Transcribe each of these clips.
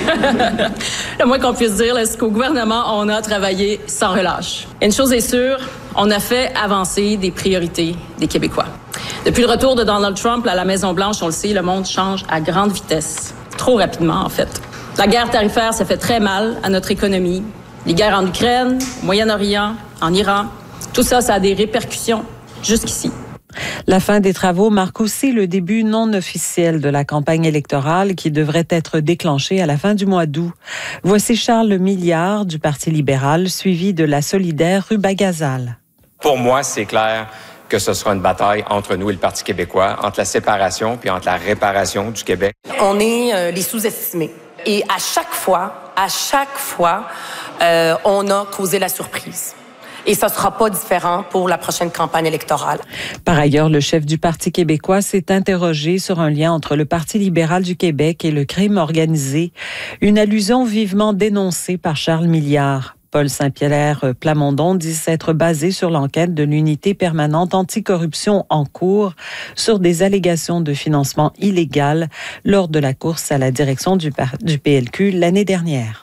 Le moins qu'on puisse dire, c'est qu'au gouvernement, on a travaillé sans relâche. Une chose est sûre, on a fait avancer des priorités des Québécois. Depuis le retour de Donald Trump à la Maison-Blanche, on le sait, le monde change à grande vitesse. Trop rapidement, en fait. La guerre tarifaire, ça fait très mal à notre économie. Les guerres en Ukraine, au Moyen-Orient, en Iran, tout ça, ça a des répercussions jusqu'ici. La fin des travaux marque aussi le début non officiel de la campagne électorale qui devrait être déclenchée à la fin du mois d'août. Voici Charles Milliard du Parti libéral, suivi de la solidaire Ruba Gazal. Pour moi, c'est clair que ce sera une bataille entre nous et le Parti québécois, entre la séparation puis entre la réparation du Québec. On est les sous-estimés. Et à chaque fois, on a causé la surprise. Et ça ne sera pas différent pour la prochaine campagne électorale. Par ailleurs, le chef du Parti québécois s'est interrogé sur un lien entre le Parti libéral du Québec et le crime organisé, une allusion vivement dénoncée par Charles Milliard. Paul Saint-Pierre Plamondon dit s'être basé sur l'enquête de l'unité permanente anticorruption en cours sur des allégations de financement illégal lors de la course à la direction du PLQ l'année dernière.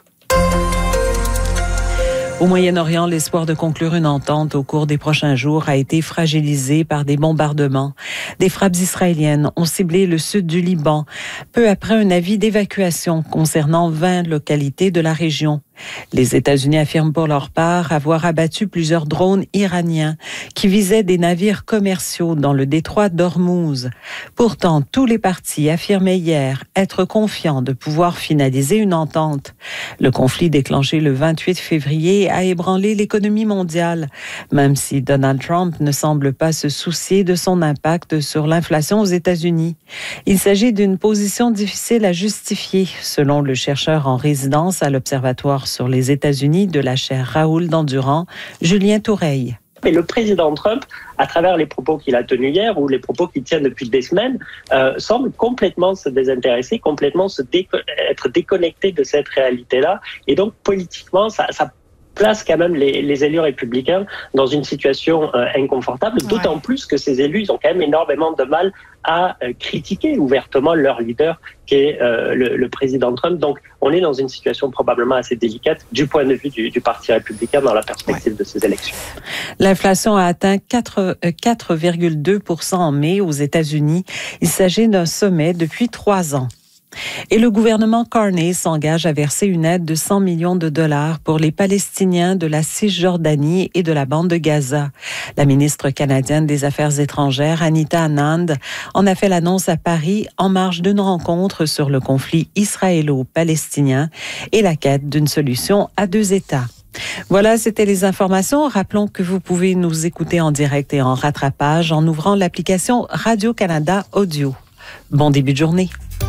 Au Moyen-Orient, l'espoir de conclure une entente au cours des prochains jours a été fragilisé par des bombardements. Des frappes israéliennes ont ciblé le sud du Liban, peu après un avis d'évacuation concernant 20 localités de la région. Les États-Unis affirment pour leur part avoir abattu plusieurs drones iraniens qui visaient des navires commerciaux dans le détroit d'Ormuz. Pourtant, tous les partis affirmaient hier être confiants de pouvoir finaliser une entente. Le conflit déclenché le 28 février a ébranlé l'économie mondiale, même si Donald Trump ne semble pas se soucier de son impact sur l'inflation aux États-Unis. Il s'agit d'une position difficile à justifier, selon le chercheur en résidence à l'Observatoire sur les États-Unis de la chaire Raoul d'Endurant, Julien Toureille. Mais le président Trump, à travers les propos qu'il a tenus hier ou les propos qu'il tient depuis des semaines, semble complètement se désintéresser, complètement être déconnecté de cette réalité-là. Et donc, politiquement, ça place quand même les élus républicains dans une situation inconfortable, d'autant plus que ces élus, ils ont quand même énormément de mal à critiquer ouvertement leur leader, qui est le président Trump. Donc, on est dans une situation probablement assez délicate du point de vue du Parti républicain dans la perspective de ces élections. L'inflation a atteint 4,2% en mai aux États-Unis. Il s'agit d'un sommet depuis 3 ans. Et le gouvernement Carney s'engage à verser une aide de 100 millions de dollars pour les Palestiniens de la Cisjordanie et de la bande de Gaza. La ministre canadienne des Affaires étrangères, Anita Anand, en a fait l'annonce à Paris en marge d'une rencontre sur le conflit israélo-palestinien et la quête d'une solution à 2 États. Voilà, c'était les informations. Rappelons que vous pouvez nous écouter en direct et en rattrapage en ouvrant l'application Radio-Canada Audio. Bon début de journée.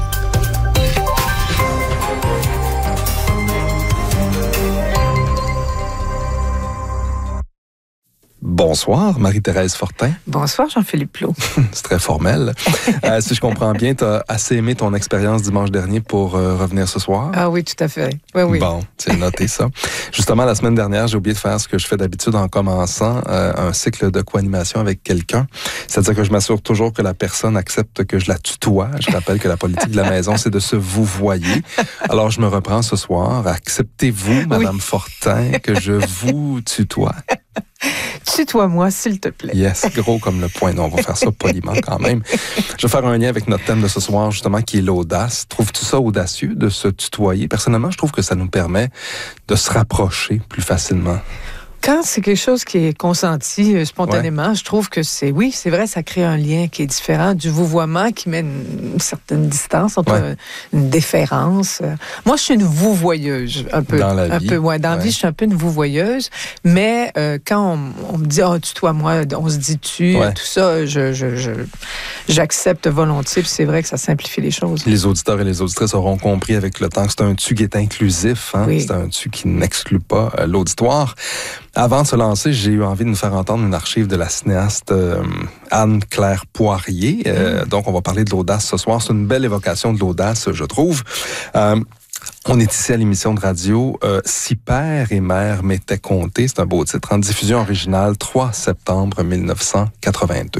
Bonsoir, Marie-Thérèse Fortin. Bonsoir, Jean-Philippe Plot. C'est très formel. Si je comprends bien, tu as assez aimé ton expérience dimanche dernier pour revenir ce soir? Ah oui, tout à fait. Oui. Bon, c'est noté ça. Justement, la semaine dernière, j'ai oublié de faire ce que je fais d'habitude en commençant un cycle de co-animation avec quelqu'un. C'est-à-dire que je m'assure toujours que la personne accepte que je la tutoie. Je rappelle que la politique de la maison, c'est de se vouvoyer. Alors, je me reprends ce soir. Acceptez-vous, Madame Fortin, que je vous tutoie? Tutoie-moi, s'il te plaît. Yes, gros comme le poing. Non, on va faire ça poliment quand même. Je vais faire un lien avec notre thème de ce soir, justement, qui est l'audace. Trouves-tu ça audacieux de se tutoyer? Personnellement, je trouve que ça nous permet de se rapprocher plus facilement. Quand c'est quelque chose qui est consenti spontanément, je trouve que c'est vrai, ça crée un lien qui est différent du vouvoiement qui met une certaine distance entre une déférence. Moi, je suis une vouvoyeuse un peu. Dans la vie. Dans la vie, je suis un peu une vouvoyeuse, mais quand on me dit « tutoie-moi », on se dit « tu », tout ça, j'accepte volontiers, puis c'est vrai que ça simplifie les choses. Les auditeurs et les auditrices auront compris avec le temps que c'est un tu qui est inclusif, hein? C'est un tu qui n'exclut pas l'auditoire. Avant de se lancer, j'ai eu envie de nous faire entendre une archive de la cinéaste Anne-Claire Poirier. Donc, on va parler de l'audace ce soir. C'est une belle évocation de l'audace, je trouve. On est ici à l'émission de radio « Si père et mère m'étaient comptés ». C'est un beau titre. En diffusion originale, 3 septembre 1982.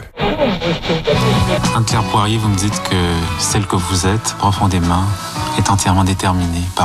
Anne-Claire Poirier, vous me dites que celle que vous êtes, profondément, est entièrement déterminée par